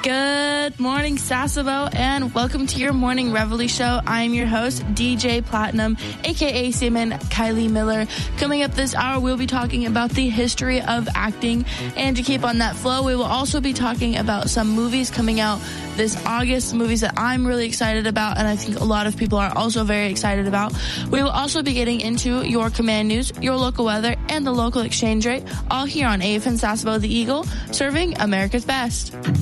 Good morning, Sasebo, and welcome to your Morning Reveille show. I am your host, DJ Platinum, aka Seaman Kylie Miller. Coming up this hour, we'll be talking about the history of acting, and to keep on that flow, we will also be talking about some movies coming out this August, movies that I'm really excited about, and I think a lot of people are also very excited about. We will also be getting into your command news, your local weather, and the local exchange rate, all here on AFN Sasebo the Eagle, serving America's best.